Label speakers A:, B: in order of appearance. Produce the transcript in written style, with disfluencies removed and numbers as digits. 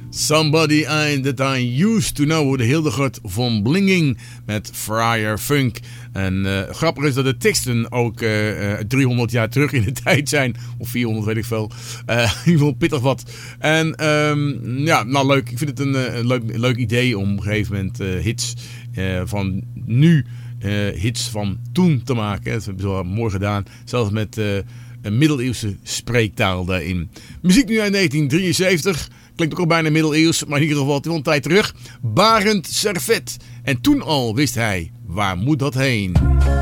A: Somebody That I Used To Know, de Hildegard von Blinging met Friar Funk. En grappig is dat de teksten ook 300 jaar terug in de tijd zijn. Of 400, weet ik veel. In ieder geval pittig wat. En ja, nou leuk. Ik vind het een leuk idee om op een gegeven moment hits van nu, hits van toen te maken. Dat hebben ze wel mooi gedaan. Zelfs met een middeleeuwse spreektaal daarin. Muziek nu uit 1973. Klinkt ook al bijna middeleeuws, maar in ieder geval een tijd terug. Barend Servet. En toen al wist hij, waar moet dat heen?